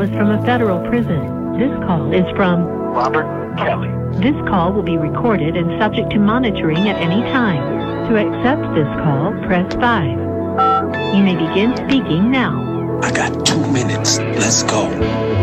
is from a federal prison. This call is from Robert Kelly. This call will be recorded and subject to monitoring at any time. To accept this call, press 5. You may begin speaking now. I got 2 minutes. Let's go.